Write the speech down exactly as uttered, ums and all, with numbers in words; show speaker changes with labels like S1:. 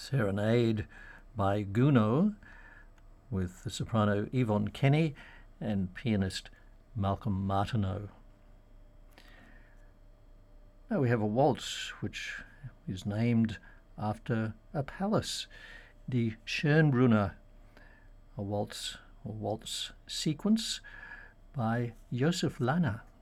S1: Serenade by Gounod, with the soprano Yvonne Kenny and pianist Malcolm Martineau. Now we have a waltz which is named after a palace, Die Schönbrunner, a waltz or waltz sequence by Joseph Lanner.